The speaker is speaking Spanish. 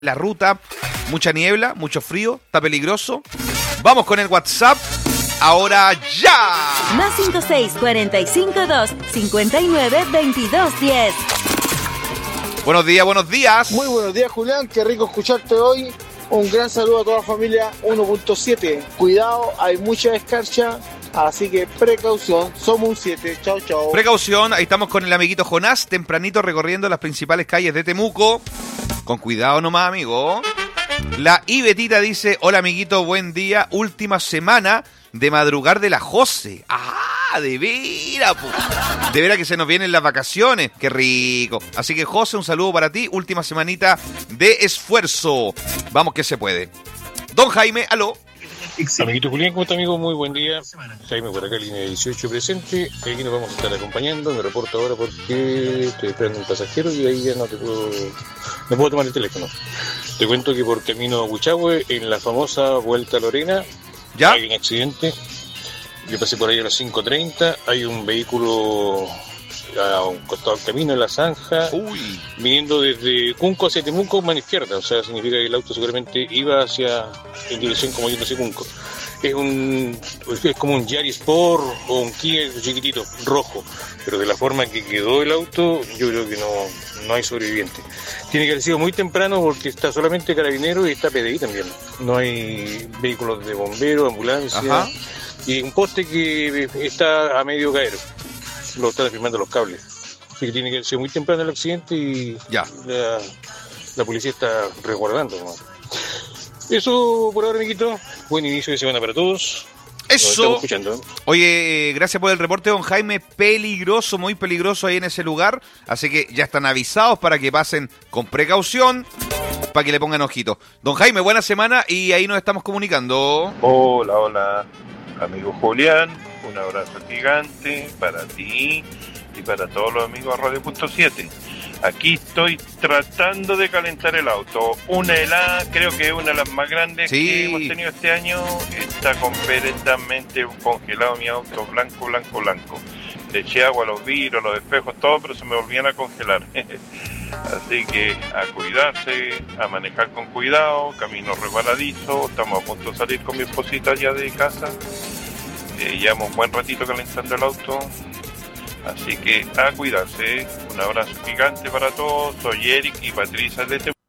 la ruta, mucha niebla, mucho frío, está peligroso. Vamos con el WhatsApp, ahora ya. Más 56452-592210. Buenos días, buenos días. Muy buenos días, Julián, qué rico escucharte hoy. Un gran saludo a toda la familia 1.7. Cuidado, hay mucha escarcha, así que precaución, somos un 7. Chao, chao. Precaución, ahí estamos con el amiguito Jonás, tempranito recorriendo las principales calles de Temuco. Con cuidado nomás, amigo. La Ibetita dice, hola amiguito, buen día, última semana de madrugar de la Jose. ¡Ah, de veras! De veras que se nos vienen las vacaciones. ¡Qué rico! Así que José, un saludo para ti, última semanita de esfuerzo. Vamos que se puede. Don Jaime, aló. Amiguito Julián, ¿cómo está, amigo? Muy buen día. Jaime por acá, línea 18 presente. Aquí nos vamos a estar acompañando. Me reporto ahora porque estoy esperando un pasajero y ahí ya no puedo tomar el teléfono. Te cuento que por camino a Huichahue, en la famosa Vuelta a Lorena, ¿ya? Hay un accidente. Yo pasé por ahí a las 5:30. Hay un vehículo a un costado del camino en la zanja, viniendo desde Cunco hacia Temuco, mano izquierda, o sea, significa que el auto seguramente iba en dirección como yendo hacia Cunco. Es como un Yaris Sport o un Kia chiquitito, rojo, pero de la forma que quedó el auto, yo creo que no hay sobreviviente. Tiene que haber sido muy temprano porque está solamente Carabinero y está PDI también. No hay vehículos de bomberos, ambulancia. Ajá. Y un poste que está a medio caer. Lo están firmando los cables. Así que tiene que ser muy temprano el accidente y ya. La policía está resguardando, ¿no? Eso por ahora, amiguito. Buen inicio de semana para todos. Eso. Oye, gracias por el reporte, don Jaime. Peligroso, muy peligroso ahí en ese lugar. Así que ya están avisados para que pasen con precaución, para que le pongan ojito. Don Jaime, buena semana y ahí nos estamos comunicando. Hola, amigo Julián. Un abrazo gigante para ti y para todos los amigos de Radio.7. Aquí estoy tratando de calentar el auto. Una helada, creo que es una de las más grandes que hemos tenido este año. Está completamente congelado mi auto, blanco. Le eché agua a los vidrios, a los espejos, todo, pero se me volvían a congelar. Así que a cuidarse, a manejar con cuidado, camino resbaladizo. Estamos a punto de salir con mi esposita ya de casa. Llevamos un buen ratito calentando el auto, así que a cuidarse. Un abrazo gigante para todos. Soy Eric y Patricia de Temuco.